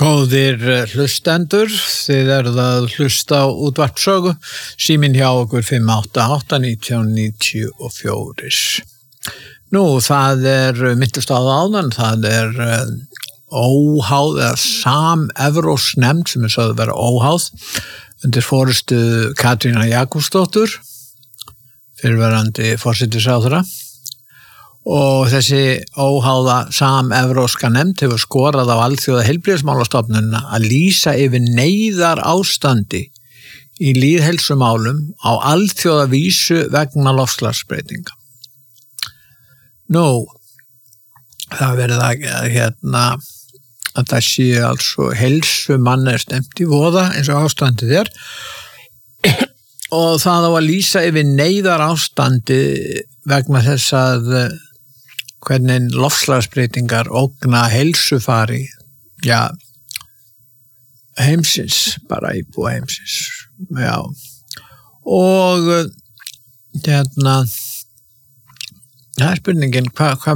Góðir hlustendur, þið eruð að hlusta á útvarpssögu, síminn hjá okkur 588-1994. Nú, það minntust á það áðan, það óháð eða samevrópsk nefnd sem sögðu vera óháð undir forystu Katrínar Jakobsdóttur, fyrrverandi forsætisráðherra. Og þessi óháða samevrópska nefnd hefur skorað á alþjóða heilbrigðismálastofnunina að lýsa yfir neyðarástandi í lýðheilsumálum á alþjóðavísu vegna loftslagsbreytinga. Nú, það verið að það sé altså heilsumanni stemt í voða eins og ástandið og það á að lýsa yfir neyðarástandi vegna þess að hvernig loftslagsbreytingar ógna heilsufari, heimsins, bara íbúa heimsins, og það spurningin, hvað